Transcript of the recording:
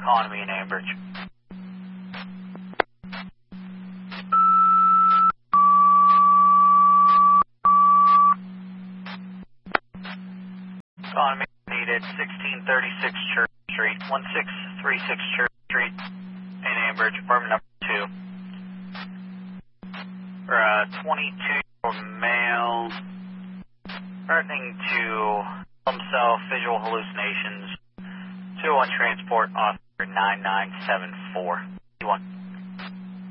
calling me in Ambridge. Calling me needed 1636 Church Street, 1636 Church Street in Ambridge, apartment number 2. For a 22-year-old male threatening to himself, visual hallucinations, 201 transport, officer 9974. 2-1.